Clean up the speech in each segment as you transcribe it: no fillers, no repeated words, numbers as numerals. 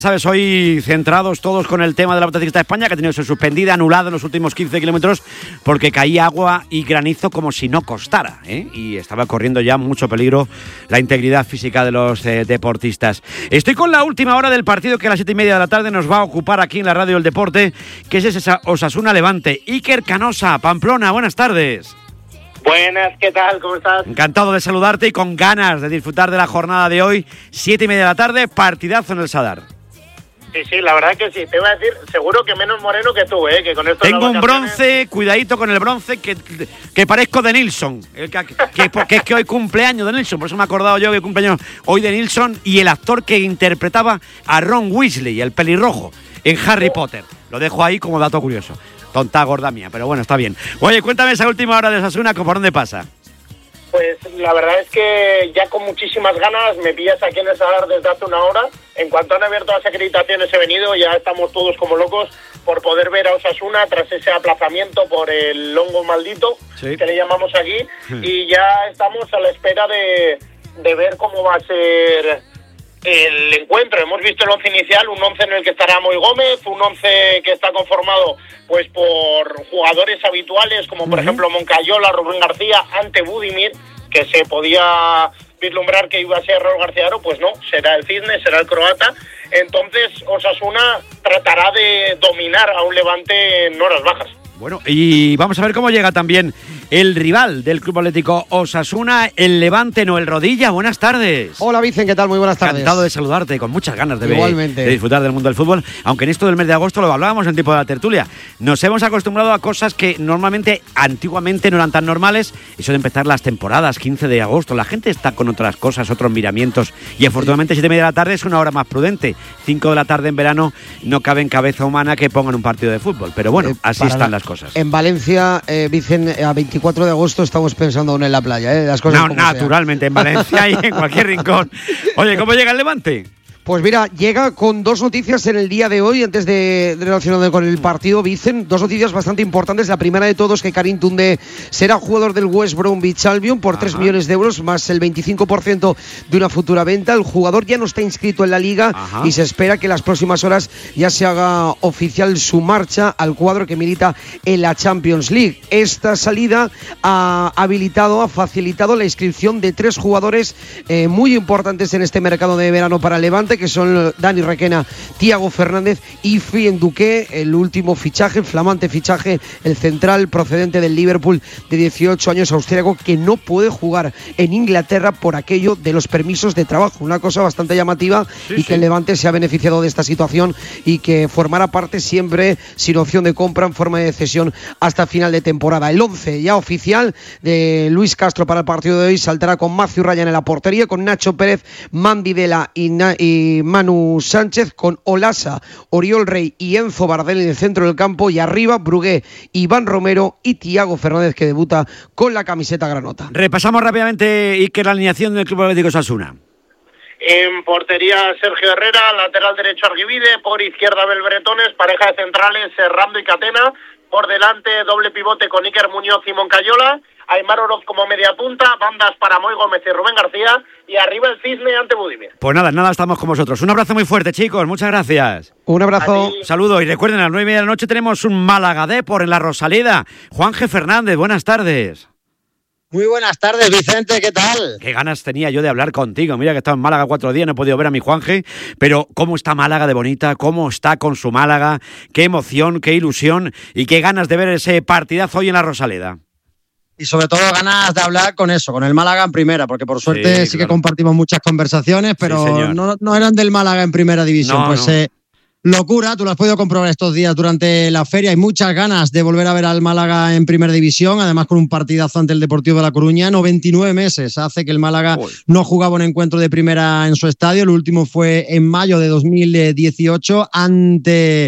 Sabes, hoy centrados todos con el tema de la Vuelta Ciclista de España, que ha tenido que ser suspendida, anulada en los últimos 15 kilómetros, porque caía agua y granizo como si no costara, y estaba corriendo ya mucho peligro la integridad física de los deportistas. Estoy con la última hora del partido que a las 7:30 de la tarde nos va a ocupar aquí en la Radio del Deporte, que es ese Osasuna Levante. Iker Canosa, Pamplona, buenas tardes. Buenas, ¿qué tal? ¿Cómo estás? Encantado de saludarte y con ganas de disfrutar de la jornada de hoy, 7:30 de la tarde, partidazo en el Sadar. Sí, la verdad que sí. Te iba a decir, seguro que menos moreno que tú, que con esto. Tengo un bronce, cuidadito con el bronce, que parezco de Nilsson, que es que hoy cumpleaños de Nilsson, por eso me he acordado yo que cumpleaños hoy de Nilsson y el actor que interpretaba a Ron Weasley, el pelirrojo, en Harry Potter. Lo dejo ahí como dato curioso. Tonta gorda mía, pero bueno, está bien. Oye, cuéntame esa última hora de Osasuna, ¿por dónde pasa? Pues la verdad es que ya con muchísimas ganas, me pillas aquí en el Sadar desde hace una hora. En cuanto han abierto las acreditaciones he venido, ya estamos todos como locos por poder ver a Osasuna tras ese aplazamiento por el hongo maldito, sí, que le llamamos aquí, y ya estamos a la espera de ver cómo va a ser el encuentro. Hemos visto el once inicial, un once en el que estará Moy Gómez, un once que está conformado pues por jugadores habituales como por ejemplo Moncayola, Rubén García, ante Budimir, que se podía vislumbrar que iba a ser Raúl García Aro, pues no, será el Cisne, será el croata. Entonces Osasuna tratará de dominar a un Levante en horas bajas. Bueno, y vamos a ver cómo llega también el rival del Club Atlético Osasuna, el Levante Noel Rodilla. Buenas tardes. Hola Vicen, ¿qué tal? Muy buenas tardes. Encantado de saludarte, con muchas ganas de Igualmente. Disfrutar del mundo del fútbol, aunque en esto del mes de agosto lo hablábamos en tiempo de la tertulia. Nos hemos acostumbrado a cosas que normalmente, antiguamente no eran tan normales, eso de empezar las temporadas, 15 de agosto, la gente está con otras cosas, otros miramientos, y afortunadamente 7:30 de la tarde es una hora más prudente. 5 de la tarde en verano no cabe en cabeza humana que pongan un partido de fútbol, pero bueno, así están las cosas. En Valencia, Vicen, a 24 de agosto estamos pensando aún en la playa, las cosas como naturalmente, en Valencia y en cualquier rincón. Oye, ¿cómo llega el Levante? Pues mira, llega con dos noticias en el día de hoy, antes de relacionado con el partido, Vicen, dos noticias bastante importantes. La primera de todos, que Karim Toundé será jugador del West Bromwich Albion por 3 millones de euros, más el 25% de una futura venta. El jugador ya no está inscrito en la liga y se espera que en las próximas horas ya se haga oficial su marcha al cuadro que milita en la Champions League. Esta salida ha facilitado la inscripción de 3 jugadores muy importantes en este mercado de verano para el Levante, que son Dani Requena, Thiago Fernández y Fien Duque, el último fichaje, el flamante fichaje, el central procedente del Liverpool de 18 años, austríaco, que no puede jugar en Inglaterra por aquello de los permisos de trabajo. Una cosa bastante llamativa que el Levante se ha beneficiado de esta situación y que formará parte siempre sin opción de compra en forma de cesión hasta final de temporada. El 11 ya oficial de Luis Castro para el partido de hoy saltará con Matthew Ryan en la portería, con Nacho Pérez, Mandy Vela y Manu Sánchez, con Olasa, Oriol Rey y Enzo Bardel en el centro del campo, y arriba Brugué, Iván Romero y Thiago Fernández, que debuta con la camiseta granota. Repasamos rápidamente, Iker, la alineación del Club Atlético Osasuna. En portería Sergio Herrera, lateral derecho Arguivide, por izquierda Belbretones, pareja de centrales Serrando y Catena, por delante doble pivote con Iker Muñoz y Moncayola, Aimar Oroz como media punta, bandas para Moy Gómez y Rubén García, y arriba el Cisne ante Budimir. Pues nada, estamos con vosotros. Un abrazo muy fuerte, chicos, muchas gracias. Un abrazo. Saludos, y recuerden, a las 9:30 de la noche tenemos un Málaga Depor en la Rosaleda. Juanje Fernández, buenas tardes. Muy buenas tardes, Vicente, ¿qué tal? Qué ganas tenía yo de hablar contigo. Mira que he estado en Málaga 4 días, no he podido ver a mi Juanje, pero cómo está Málaga de bonita, cómo está con su Málaga, qué emoción, qué ilusión y qué ganas de ver ese partidazo hoy en la Rosaleda. Y sobre todo ganas de hablar con el Málaga en primera, porque por suerte sí que compartimos muchas conversaciones, pero no eran del Málaga en primera división. Locura, tú lo has podido comprobar estos días durante la feria. Hay muchas ganas de volver a ver al Málaga en primera división, además con un partidazo ante el Deportivo de La Coruña. 99 meses hace que el Málaga no jugaba un encuentro de primera en su estadio. El último fue en mayo de 2018 ante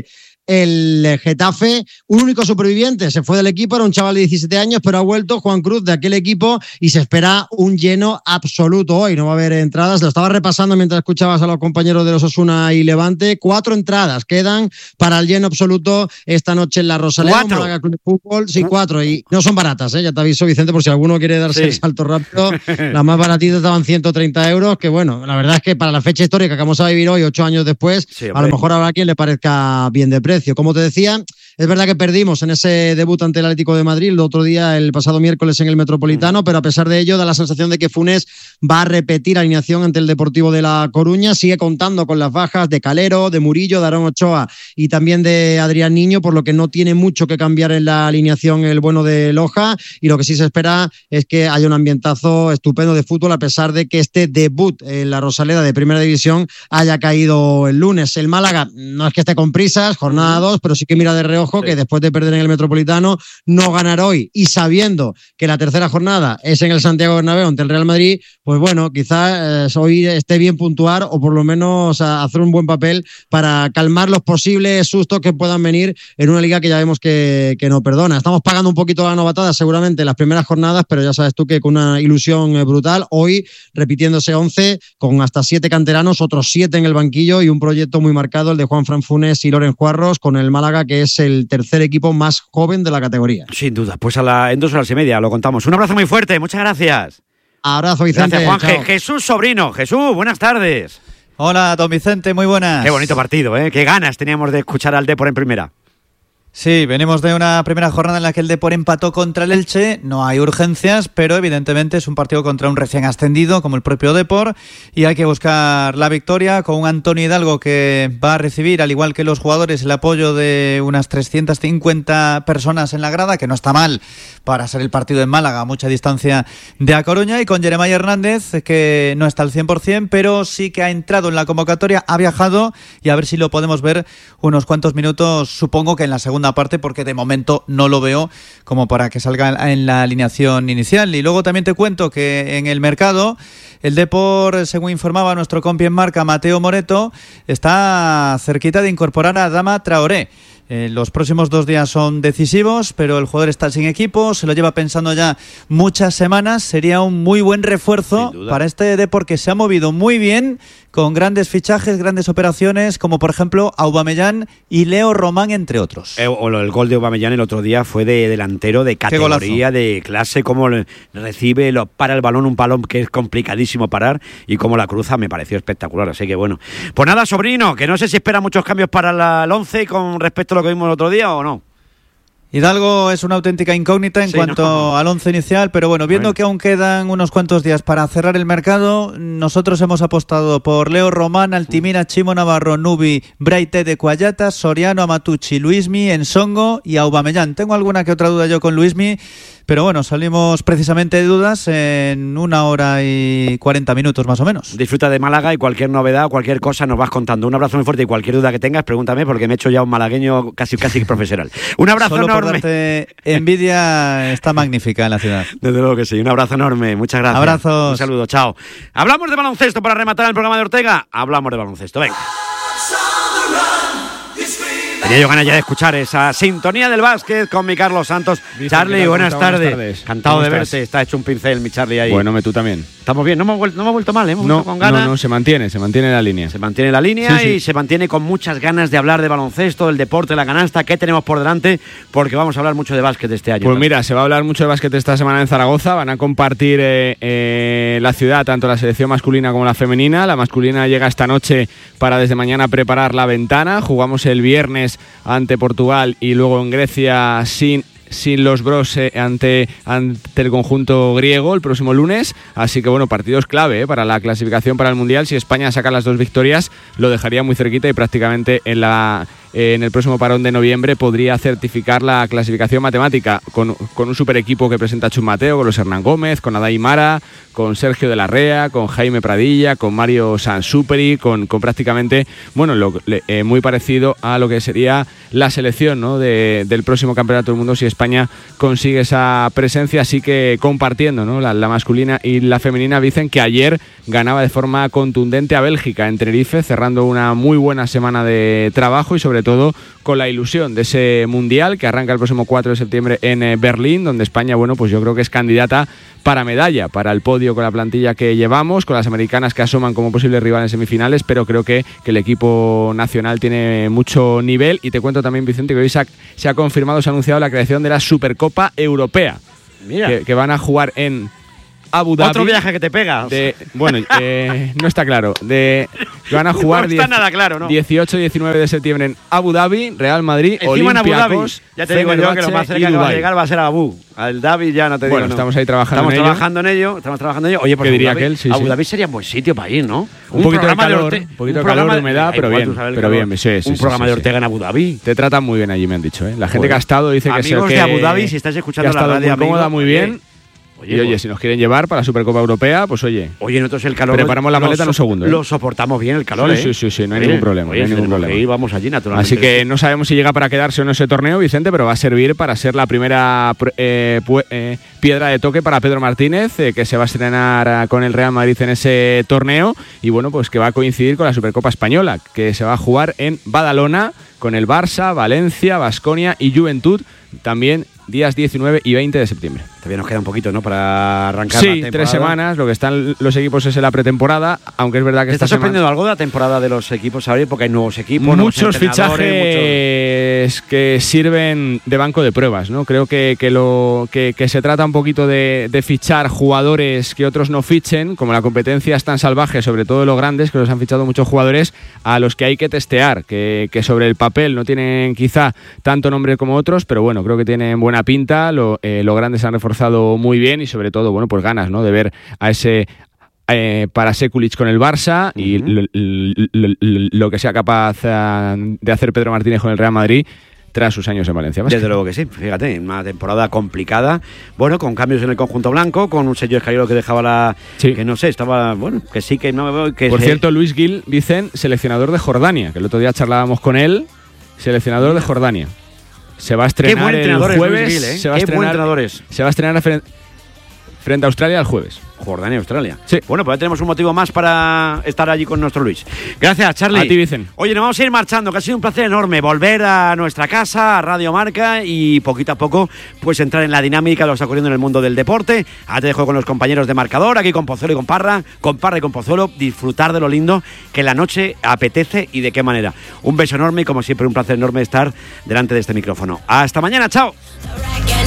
el Getafe. Un único superviviente se fue del equipo, era un chaval de 17 años, pero ha vuelto Juan Cruz de aquel equipo y se espera un lleno absoluto hoy. No va a haber entradas. Lo estaba repasando mientras escuchabas a los compañeros de los Osasuna y Levante. 4 entradas quedan para el lleno absoluto esta noche en la Rosaleda. Málaga Club de Fútbol. Sí, 4. Y no son baratas, ¿eh? Ya te aviso, Vicente, por si alguno quiere darse el salto rápido. Las más baratitas estaban 130 euros, que bueno, la verdad es que para la fecha histórica que vamos a vivir hoy, 8 años después, a lo mejor habrá quien le parezca bien de precio. Como te decía, es verdad que perdimos en ese debut ante el Atlético de Madrid el otro día, el pasado miércoles en el Metropolitano, pero a pesar de ello da la sensación de que Funes va a repetir alineación ante el Deportivo de La Coruña. Sigue contando con las bajas de Calero, de Murillo, de Aarón Ochoa y también de Adrián Niño, por lo que no tiene mucho que cambiar en la alineación el bueno de Loja, y lo que sí se espera es que haya un ambientazo estupendo de fútbol, a pesar de que este debut en la Rosaleda de Primera División haya caído el lunes. El Málaga no es que esté con prisas, jornada 2, pero sí que mira de reojo que después de perder en el Metropolitano, no ganar hoy, y sabiendo que la tercera jornada es en el Santiago Bernabéu ante el Real Madrid, pues bueno, quizás hoy esté bien puntuar, o por lo menos hacer un buen papel para calmar los posibles sustos que puedan venir en una liga que ya vemos que no perdona. Estamos pagando un poquito la novatada seguramente en las primeras jornadas, pero ya sabes tú que con una ilusión brutal, hoy repitiéndose 11 con hasta 7 canteranos, otros 7 en el banquillo y un proyecto muy marcado, el de Juanfran Funes y Loren Juarros, con el Málaga, que es el tercer equipo más joven de la categoría. Sin duda, pues en 2 horas y media lo contamos. Un abrazo muy fuerte, muchas gracias. Abrazo, Vicente. Gracias, Juan. Jesús Sobrino. Jesús, buenas tardes. Hola, don Vicente, muy buenas. Qué bonito partido, ¿eh? Qué ganas teníamos de escuchar al Depor en primera. Sí, venimos de una primera jornada en la que el Depor empató contra el Elche. No hay urgencias, pero evidentemente es un partido contra un recién ascendido como el propio Depor, y hay que buscar la victoria con un Antonio Hidalgo que va a recibir, al igual que los jugadores, el apoyo de unas 350 personas en la grada, que no está mal para ser el partido en Málaga, a mucha distancia de A Coruña, y con Jeremiah Hernández, que no está al 100%, pero sí que ha entrado en la convocatoria, ha viajado, y a ver si lo podemos ver unos cuantos minutos, supongo que en la segunda parte, porque de momento no lo veo como para que salga en la alineación inicial. Y luego también te cuento que en el mercado el Depor, según informaba nuestro compi en marca Mateo Moreto, está cerquita de incorporar a Adama Traoré. Los próximos 2 días son decisivos, pero el jugador está sin equipo, se lo lleva pensando ya muchas semanas. Sería un muy buen refuerzo para este Depor, que se ha movido muy bien, con grandes fichajes, grandes operaciones, como por ejemplo Aubameyang y Leo Román, entre otros. El gol de Aubameyang el otro día fue de delantero de categoría, de clase, cómo recibe, para el balón, un balón que es complicadísimo parar, y cómo la cruza, me pareció espectacular. Así que bueno, pues nada, Sobrino, que no sé si espera muchos cambios para el 11 con respecto a lo que vimos el otro día o no. Hidalgo es una auténtica incógnita en cuanto al 11 inicial, pero bueno, viendo que aún quedan unos cuantos días para cerrar el mercado, nosotros hemos apostado por Leo Román, Altimira, Chimo Navarro, Nubi, Braite de Cuayata, Soriano, Amatucci, Luismi, Ensongo y Aubameyang. Tengo alguna que otra duda yo con Luismi, pero bueno, salimos precisamente de dudas en 1 hora y 40 minutos más o menos. Disfruta de Málaga, y cualquier novedad, cualquier cosa nos vas contando. Un abrazo muy fuerte, y cualquier duda que tengas, pregúntame, porque me he hecho ya un malagueño casi profesional. Un abrazo enorme. Por darte envidia, está magnífica en la ciudad. Desde luego que sí. Un abrazo enorme. Muchas gracias. Abrazos. Un saludo. Chao. Hablamos de baloncesto para rematar el programa de Ortega. Hablamos de baloncesto. Venga. Tenía yo ganas ya de escuchar esa sintonía del básquet con mi Carlos Santos. Charlie, buenas tardes. Encantado de verte. Está hecho un pincel, mi Charlie, ahí. Bueno, tú también. Estamos bien, no hemos vuelto mal, hemos vuelto con ganas. No, se mantiene la línea. Se mantiene la línea, y se mantiene con muchas ganas de hablar de baloncesto, del deporte, la canasta. ¿Qué tenemos por delante? Porque vamos a hablar mucho de básquet este año. Pues mira, se va a hablar mucho de básquet esta semana en Zaragoza. Van a compartir la ciudad, tanto la selección masculina como la femenina. La masculina llega esta noche para desde mañana preparar la ventana. Jugamos el viernes ante Portugal y luego en Grecia sin los Bros ante el conjunto griego el próximo lunes. Así que bueno, partidos clave para la clasificación para el Mundial. Si España saca las 2 victorias, lo dejaría muy cerquita, y prácticamente en el próximo parón de noviembre podría certificar la clasificación matemática con un super equipo que presenta Chus Mateo, con los Hernán Gómez, con Adai Mara, con Sergio de la Rea, con Jaime Pradilla, con Mario Sansuperi, con prácticamente, bueno, muy parecido a lo que sería la selección, ¿no?, del próximo Campeonato del Mundo, si España consigue esa presencia. Así que compartiendo, ¿no?, la masculina y la femenina. Dicen que ayer ganaba de forma contundente a Bélgica en Tenerife, cerrando una muy buena semana de trabajo, y sobre sobre todo con la ilusión de ese Mundial que arranca el próximo 4 de septiembre en Berlín, donde España, bueno, pues yo creo que es candidata para medalla, para el podio con la plantilla que llevamos, con las americanas que asoman como posibles rivales en semifinales, pero creo que el equipo nacional tiene mucho nivel. Y te cuento también, Vicente, que hoy se ha confirmado, se ha anunciado la creación de la Supercopa Europea. Mira. Que van a jugar en Abu Dhabi. Otro viaje que te pegas. Bueno, no está claro. Que van a jugar no está nada claro, ¿no? 18 y 19 de septiembre en Abu Dhabi, Real Madrid, Olympiacos. Ya te digo yo que lo más cerca que va a llegar va a ser a Abu. Al Dhabi ya no te digo. Bueno, estamos ahí trabajando en ello. Estamos trabajando en ello. Oye, pues ¿qué diría aquel? Sí, Abu Dhabi sería un buen sitio para ir, ¿no? Un poquito de calor, de humedad, pero bien. Un programa de Ortega en Abu Dhabi. Te tratan muy bien allí, me han dicho. La gente que ha estado dice que amigos de Abu Dhabi, si estás escuchando la radio, muy cómoda, muy bien. Oye, si nos quieren llevar para la Supercopa Europea, pues oye. Nosotros el calor. Preparamos la maleta en un segundo. Lo soportamos bien el calor, Sí, no hay ningún problema. Y vamos allí, naturalmente. Así que no sabemos si llega para quedarse o no ese torneo, Vicente, pero va a servir para ser la primera piedra de toque para Pedro Martínez, que se va a estrenar con el Real Madrid en ese torneo. Y bueno, pues que va a coincidir con la Supercopa Española, que se va a jugar en Badalona con el Barça, Valencia, Baskonia y Juventud, también días 19 y 20 de septiembre. Todavía nos queda un poquito, ¿no?, para arrancar la temporada. 3 semanas. Lo que están los equipos es en la pretemporada, aunque es verdad que ¿Te está sorprendiendo algo de la temporada de los equipos, Xavier? Porque hay nuevos equipos, muchos fichajes que sirven de banco de pruebas, ¿no? Creo que se trata un poquito de fichar jugadores que otros no fichen, como la competencia es tan salvaje, sobre todo los grandes, que los han fichado muchos jugadores a los que hay que testear, que sobre el papel no tienen quizá tanto nombre como otros, pero bueno, creo que tienen buena pinta. Los grandes se han reforzado muy bien y sobre todo, bueno, pues ganas, ¿no?, de ver a ese para Sekulic con el Barça y lo que sea capaz de hacer Pedro Martínez con el Real Madrid tras sus años en Valencia. Desde luego que sí, fíjate, una temporada complicada, bueno, con cambios en el conjunto blanco, con un sello Escariolo que dejaba que no sé, estaba, bueno, que sí, que no... Que por cierto, Luis Gil, dicen, seleccionador de Jordania, que el otro día charlábamos con él, seleccionador de Jordania. Se va a estrenar el jueves. Luis Gil, se va a estrenar, se va a estrenar frente a Australia el jueves. Jordania, Australia. Sí. Bueno, pues ya tenemos un motivo más para estar allí con nuestro Luis. Gracias, Charly. A ti, Vicen. Oye, nos vamos a ir marchando, que ha sido un placer enorme volver a nuestra casa, a Radio Marca, y poquito a poco pues entrar en la dinámica de lo que está ocurriendo en el mundo del deporte. Ahora te dejo con los compañeros de marcador, aquí con Pozuelo y con Parra y con Pozuelo, disfrutar de lo lindo que la noche apetece y de qué manera. Un beso enorme y como siempre un placer enorme estar delante de este micrófono. Hasta mañana, chao.